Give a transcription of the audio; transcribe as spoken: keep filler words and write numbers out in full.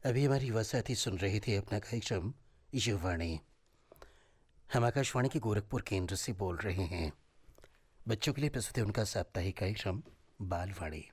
अभी हमारी युवा साथी सुन रहे थे अपना कार्यक्रम युवाणी। हम आकाशवाणी के गोरखपुर केंद्र से बोल रहे हैं। बच्चों के लिए प्रस्तुत है उनका साप्ताहिक कार्यक्रम बालवाणी।